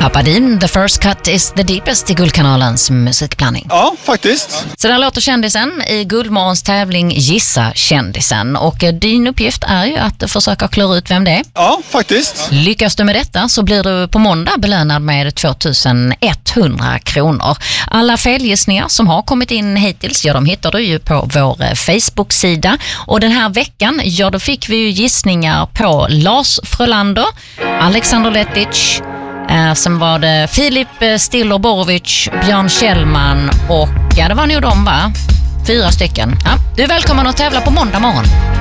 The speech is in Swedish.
Papadin, The First Cut is the Deepest i Guldkanalens musikblandning. Ja, faktiskt. Så där låter kändisen i Guldmorgons tävling Gissa kändisen. Och din uppgift är ju att försöka klura ut vem det är. Ja, faktiskt. Lyckas du med detta så blir du på måndag belönad med 2100 kronor. Alla felgissningar som har kommit in hittills, de hittar du ju på vår Facebook-sida. Och den här veckan, då fick vi ju gissningar på Lars Frölander, Alexander Letic, sen var det Filip Stiller-Borovic, Björn Kjellman och det var nog de, va? 4 stycken. Ja, du är välkommen att tävla på måndag morgon.